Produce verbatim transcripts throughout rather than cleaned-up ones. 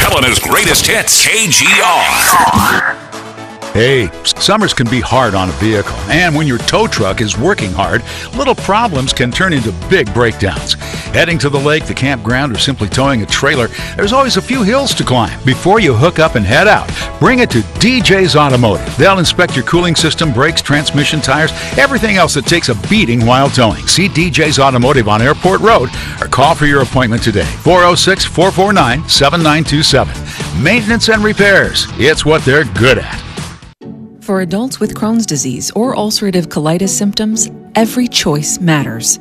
Helena's greatest hits, K G R. Hey, summers can be hard on a vehicle, and when your tow truck is working hard, little problems can turn into big breakdowns. Heading to the lake, the campground, or simply towing a trailer, there's always a few hills to climb. Before you hook up and head out, bring it to D J's Automotive. They'll inspect your cooling system, brakes, transmission, tires, everything else that takes a beating while towing. See D J's Automotive on Airport Road or call for your appointment today. four oh six, four four nine, seven nine two seven. Maintenance and repairs, it's what they're good at. For adults with Crohn's disease or ulcerative colitis symptoms, every choice matters.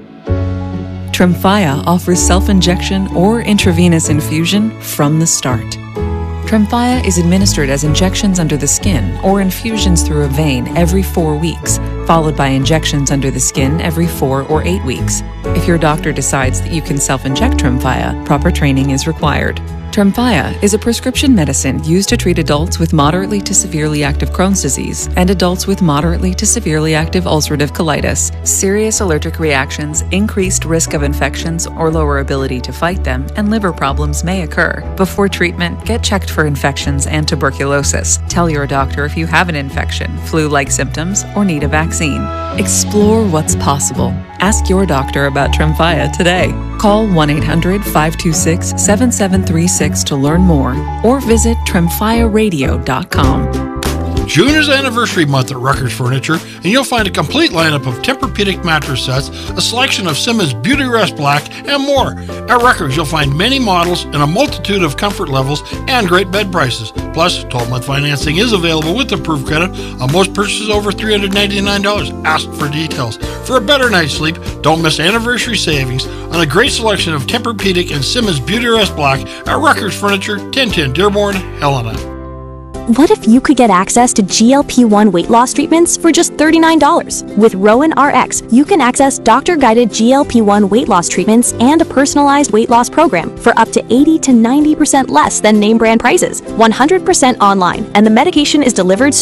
Tremfya offers self-injection or intravenous infusion from the start. Tremfya is administered as injections under the skin or infusions through a vein every four weeks, followed by injections under the skin every four or eight weeks. If your doctor decides that you can self-inject Tremfya, proper training is required. Tremfya is a prescription medicine used to treat adults with moderately to severely active Crohn's disease and adults with moderately to severely active ulcerative colitis. Serious allergic reactions, increased risk of infections or lower ability to fight them, and liver problems may occur. Before treatment, get checked for infections and tuberculosis. Tell your doctor if you have an infection, flu-like symptoms, or need a vaccine. Explore what's possible. Ask your doctor about Tremfya today. Call one eight hundred, five two six, seven seven three six to learn more or visit tremfya radio dot com. June is anniversary month at Records Furniture, and you'll find a complete lineup of Tempur-Pedic mattress sets, a selection of Simmons Beauty Rest Black, and more. At Records, you'll find many models and a multitude of comfort levels and great bed prices. Plus, twelve-month financing is available with approved credit on most purchases over three hundred ninety-nine dollars. Ask for details. For a better night's sleep, don't miss anniversary savings on a great selection of Tempur-Pedic and Simmons Beauty Rest Black at Records Furniture, ten ten Dearborn, Helena. What if you could get access to G L P one weight loss treatments for just thirty-nine dollars? With Rowan R X, you can access doctor-guided G L P one weight loss treatments and a personalized weight loss program for up to eighty to ninety percent less than name brand prices, one hundred percent online, and the medication is delivered